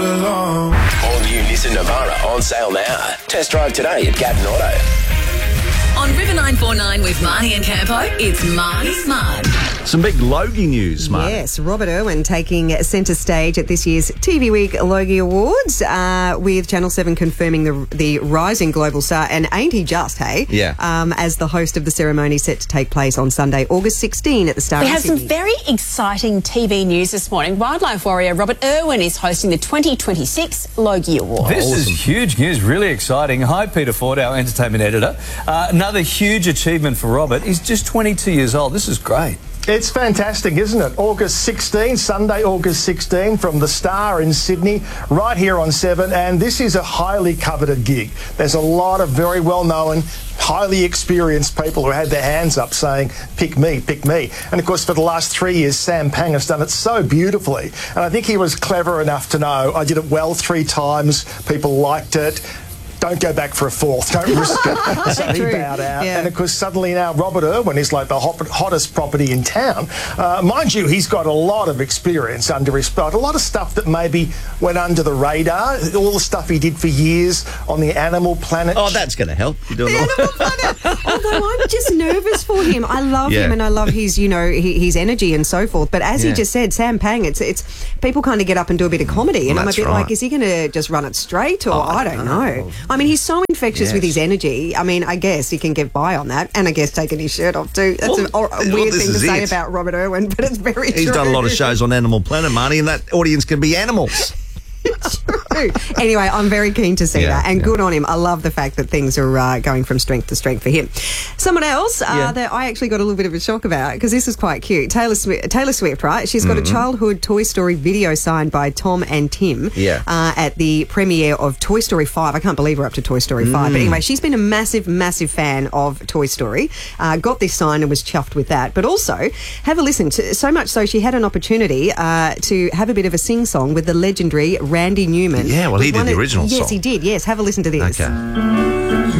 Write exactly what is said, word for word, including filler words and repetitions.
along. All new Nissan Navara on sale now. Test drive today at Gatton Auto. On River nine four nine with Marnie and Campo, it's Marnie Smart. Some big Logie news, Marty. Yes, Robert Irwin taking centre stage at this year's T V Week Logie Awards, uh, with Channel seven confirming the the rising global star, and ain't he just, hey? Yeah. Um, as the host of the ceremony set to take place on Sunday, August sixteenth at the Star We in have some Sydney. very exciting T V news this morning. Wildlife warrior Robert Irwin is hosting the twenty twenty-six Logie Awards. This is huge news, really exciting. Hi, Peter Ford, our entertainment editor. Uh, another huge achievement for Robert. He's just twenty-two years old. This is great. It's fantastic, isn't it? August sixteenth, Sunday, August sixteenth, from the Star in Sydney, right here on seven, and this is a highly coveted gig. There's a lot of very well-known, highly experienced people who had their hands up saying, pick me, pick me. And of course, for the last three years, Sam Pang has done it so beautifully. And I think he was clever enough to know, I did it well three times, people liked it. Don't go back for a fourth. Don't risk it. So he bowed out. Yeah. And, of course, suddenly now Robert Irwin is like the hot, hottest property in town. Uh, mind you, he's got a lot of experience under his belt, a lot of stuff that maybe went under the radar, all the stuff he did for years on the Animal Planet. Oh, that's going to help. You're doing The all Animal Planet. Although I'm just nervous for him. I love Yeah. him and I love his, you know, he, his energy and so forth. But as Yeah. he just said, Sam Pang, it's it's people kind of get up and do a bit of comedy, and Well, I'm a that's bit right. like, is he going to just run it straight, or Oh, I don't know. I mean, he's so infectious Yes. with his energy. I mean, I guess he can get by on that, and I guess taking his shirt off too. That's Well, a, or- a well, weird this thing to is say it. about Robert Irwin, but it's very He's true. done a lot of shows on Animal Planet, Marty, and that audience can be animals. Anyway, I'm very keen to see Yeah, that, and yeah. good on him. I love the fact that things are uh, going from strength to strength for him. Someone else uh, Yeah. that I actually got a little bit of a shock about, because this is quite cute. Taylor Swift, Taylor Swift, right? She's got Mm-hmm. a childhood Toy Story video signed by Tom and Tim Yeah. uh, at the premiere of Toy Story five. I can't believe we're up to Toy Story five. Mm. But anyway, she's been a massive, massive fan of Toy Story. Uh, got this signed and was chuffed with that. But also, have a listen. To, so much so, she had an opportunity uh, to have a bit of a sing-song with the legendary Randy Newman. Yeah, well, he With did one the of- original Yes, song. he did. Yes, have a listen to this. Okay.